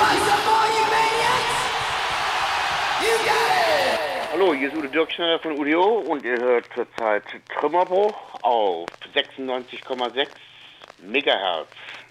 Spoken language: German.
Hallo, hier ist Udo Dirkschneider von UDO und ihr hört zurzeit Trümmerbruch auf 96,6 Megahertz.